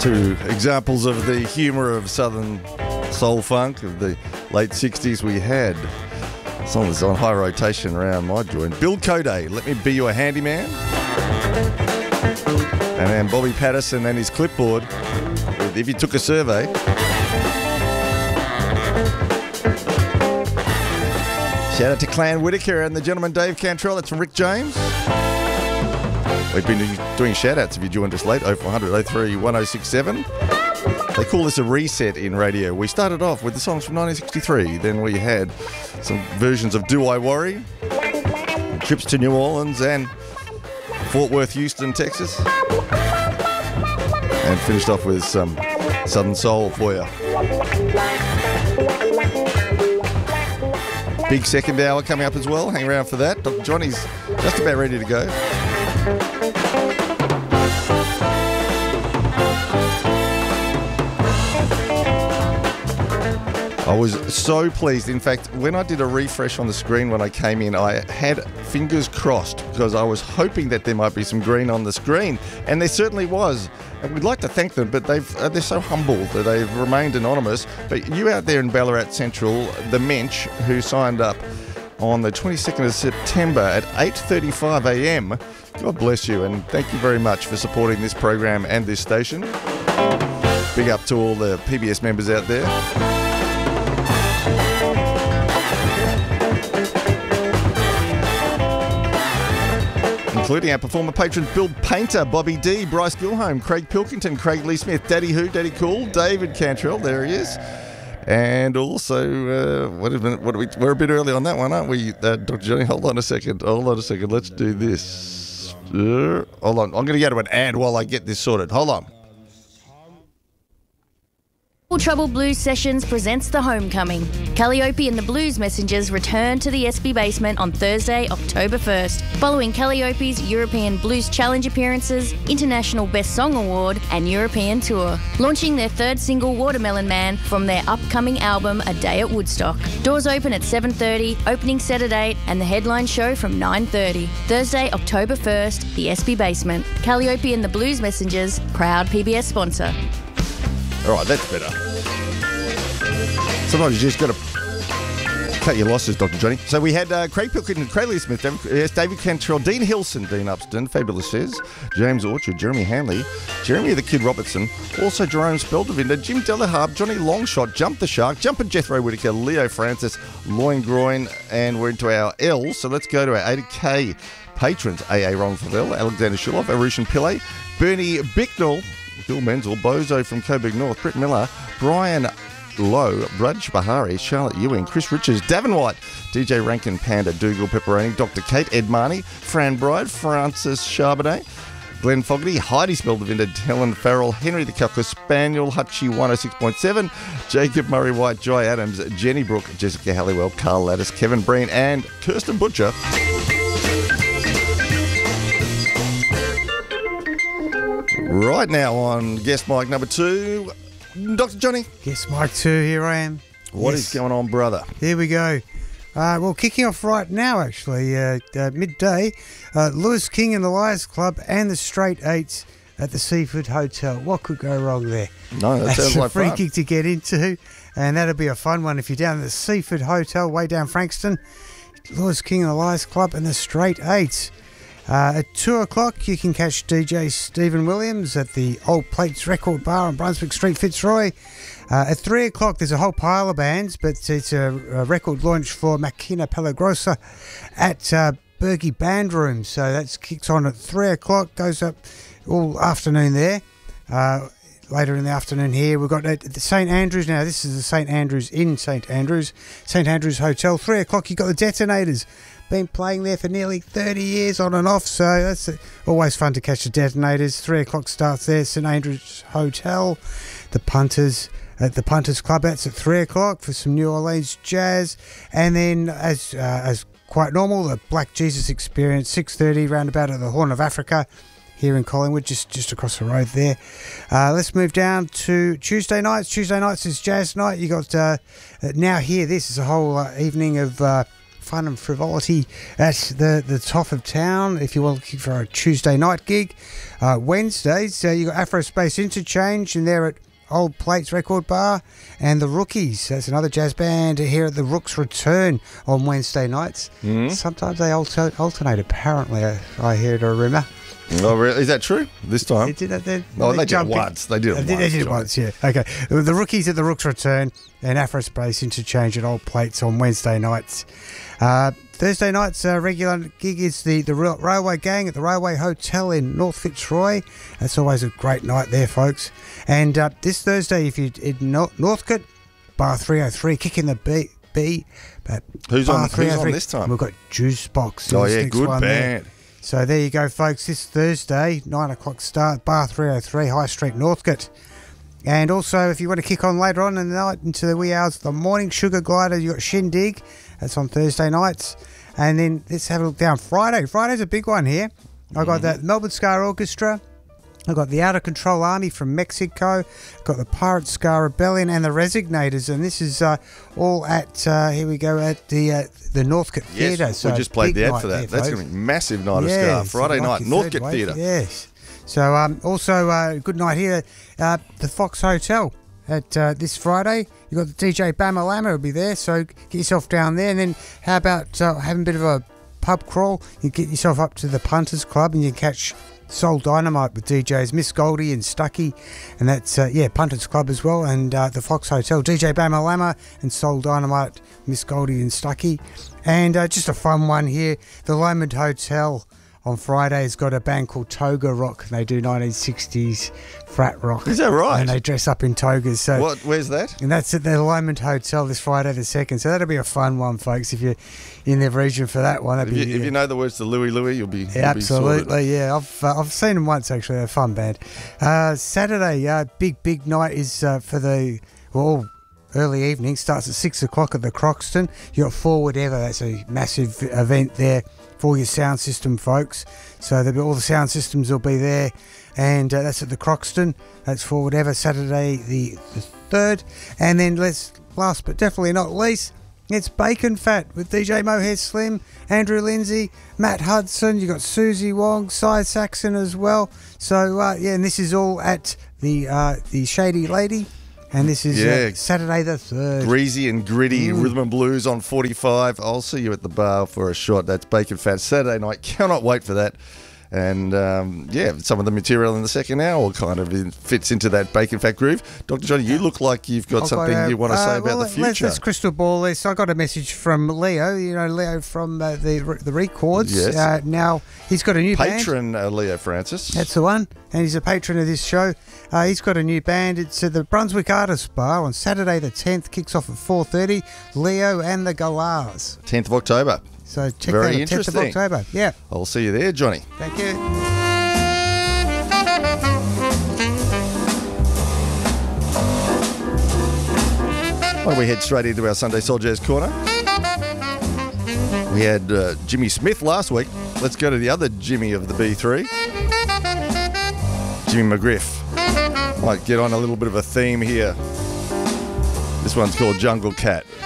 Two examples of the humour of Southern soul funk of the late 60s. We had a song that's on high rotation around my joint. Bill Coday, Let Me Be Your Handyman. And then Bobby Patterson and his clipboard with If You Took a Survey. Shout out to Clan Whitaker and the gentleman Dave Cantrell. That's from Rick James. We've been doing shout-outs if you joined us late, 0400 03 1067. They call this a reset in radio. We started off with the songs from 1963. Then we had some versions of Do I Worry, trips to New Orleans and Fort Worth, Houston, Texas. And finished off with some Southern Soul for you. Big second hour coming up as well. Hang around for that. Dr. Johnny's just about ready to go. I was so pleased. In fact, when I did a refresh on the screen when I came in, I had fingers crossed because I was hoping that there might be some green on the screen, and there certainly was. And we'd like to thank them, but they're so humble that they've remained anonymous. But you out there in Ballarat Central, the Mensch, who signed up on the 22nd of September at 8:35 a.m, God bless you, and thank you very much for supporting this program and this station. Big up to all the PBS members out there. Including our performer patrons Bill Painter, Bobby D, Bryce Gilholm, Craig Pilkington, Craig Lee Smith, Daddy Who, Daddy Cool, David Cantrell, there he is. And also, we're a bit early on that one, aren't we, Dr. Johnny? Hold on a second. Let's do this. Hold on. I'm going to go to an ad while I get this sorted. Hold on. Trouble Blues Sessions presents The Homecoming. Calliope and the Blues Messengers return to the SB Basement on Thursday, October 1st, following Calliope's European Blues Challenge appearances, International Best Song Award and European Tour, launching their third single Watermelon Man from their upcoming album A Day at Woodstock. Doors open at 7:30, opening set at 8 and the headline show from 9:30. Thursday, October 1st, the SB Basement. Calliope and the Blues Messengers, proud PBS sponsor. All right, that's better. Sometimes you just got to cut your losses, Dr. Johnny. So we had Craig Pilkington, Craig Lee Smith, David Cantrell, Dean Hilson, Dean Upston, Fabulous Says, James Orchard, Jeremy Hanley, Jeremy the Kid Robertson, also Jerome Speldevinder, Jim Delaharp, Johnny Longshot, Jump the Shark, Jumpin' Jethro Whitaker, Leo Francis, Loin Groin, and we're into our L. So let's go to our 80K patrons. AA Ron Favell, Alexander Shuloff, Arushan Pillay, Bernie Bicknell, Bill Menzel, Bozo from Coburg North, Britt Miller, Brian Lowe, Raj Bahari, Charlotte Ewing, Chris Richards, Davin White, DJ Rankin, Panda, Dougal Pepperoni, Dr. Kate, Ed Marnie, Fran Bride, Francis Charbonnet, Glenn Fogarty, Heidi Speldevinder, Helen Farrell, Henry the Calcus Spaniel, Hutchie 106.7, Jacob Murray White, Joy Adams, Jenny Brooke, Jessica Halliwell, Carl Lattis, Kevin Breen, and Kirsten Butcher. Right now on guest mic number 2, Dr. Johnny. Guest mic 2, here I am. What is going on, brother? Here we go. Well, kicking off right now, actually, midday, Lewis King and the Liars Club and the Straight Eights at the Seaford Hotel. What could go wrong there? No, that sounds like fun. fun. Free kick to get into, and that'll be a fun one if you're down at the Seaford Hotel, way down Frankston. Lewis King and the Liars Club and the Straight Eights. At 2 o'clock, you can catch DJ Stephen Williams at the Old Plates Record Bar on Brunswick Street, Fitzroy. At 3 o'clock, there's a whole pile of bands, but it's a record launch for Machina Pelagrosa at Bergie Band Room. So that kicks on at 3 o'clock, goes up all afternoon there. Later in the afternoon here, we've got the St Andrews. Now, this is the St Andrews in St Andrews Hotel. 3 o'clock, you've got the Detonators. Been playing there for nearly 30 years on and off, so that's always fun to catch the Detonators. 3 o'clock starts there, St Andrews Hotel. The Punters at the Punters Club, that's at 3 o'clock for some New Orleans jazz. And then, as quite normal, the Black Jesus Experience, 6:30, roundabout at the Horn of Africa here in Collingwood, just across the road there. Let's move down to Tuesday nights. Tuesday nights is jazz night. You got Now Hear This is a whole evening of fun and frivolity at the top of town if you want looking for a Tuesday night gig. Wednesdays, you got Afrospace Interchange, and they're at Old Plates Record Bar, and the Rookies. That's another jazz band here at the Rooks Return on Wednesday nights. Sometimes they alternate, apparently. I heard a rumour. Oh, really? Is that true? This time? They did it. They did it once. They did it once, yeah. Okay. The Rookies at the Rooks Return and Afrospace Interchange at Old Plates on Wednesday nights. Thursday night's regular gig is the Railway Gang at the Railway Hotel in North Fitzroy. That's always a great night there, folks. And this Thursday, if you're in Northcote, Bar 303, kicking the B. Who's on this time? We've got Juice Box. Oh, yeah, good band. There. So there you go, folks. This Thursday, 9 o'clock start, Bar 303, High Street, Northcote. And also, if you want to kick on later on in the night into the wee hours of the morning, Sugar Glider, you got Shindig. That's on Thursday nights. And then let's have a look down Friday. Friday's a big one here. I got that Melbourne Ska Orchestra. I've got the Out of Control Army from Mexico. I've got the Pirate Ska Rebellion and the Resignators. And this is all at, here we go, at the Northcote Theatre. Yes, we just played the ad for that. That's going to be a massive night of Ska. Friday night, Northcote Theatre. Yes. So also, good night here at the Fox Hotel at this Friday. You've got the DJ Bama Lama will be there, so get yourself down there. And then how about having a bit of a pub crawl? You get yourself up to the Punters Club and you catch Soul Dynamite with DJs Miss Goldie and Stucky, and that's Punters Club as well, and the Fox Hotel, DJ Bama Lama and Soul Dynamite, Miss Goldie and Stucky. And just a fun one here, the Lomond Hotel on Friday has got a band called Toga Rock, and they do 1960s frat rock. Is that right? And they dress up in togas. So where's that? And that's at the Lomond Hotel this Friday the 2nd. So that'll be a fun one, folks, if you're in the region for that one. If you know the words to Louie Louie, you'll be absolutely, yeah. I've seen them once, actually. They're a fun band. Saturday, big night is for the early evening. Starts at 6 o'clock at the Croxton. You got Forward Ever. That's a massive event there for your sound system, folks. So all the sound systems will be there, and that's at the Croxton. That's Forward Ever, Saturday the 3rd. And then last but definitely not least, it's Bacon Fat with DJ Mohair Slim, Andrew Lindsay, Matt Hudson. You got Susie Wong, Cy Saxon as well. So and this is all at the Shady Lady. And this is Saturday the 3rd. Greasy and gritty rhythm and blues on 45. I'll see you at the bar for a shot. That's Bacon Fat Saturday night. Cannot wait for that. And some of the material in the second hour kind of fits into that Bacon Fat groove. Dr. Johnny, you look like you've got something you want to say about the future. Let's crystal ball this. I got a message from Leo. You know Leo from the Records. Yes. Now he's got a new patron, Leo Francis. That's the one, and he's a patron of this show. He's got a new band. It's at the Brunswick Artists Bar on Saturday the 10th. Kicks off at 4:30. Leo and the Galars. 10th of October. So check that out, 10th of October. Yeah. I'll see you there, Johnny. Thank you. Well, we head straight into our Sunday Soul Jazz Corner. We had Jimmy Smith last week. Let's go to the other Jimmy of the B3. Jimmy McGriff. Might get on a little bit of a theme here. This one's called Jungle Cat.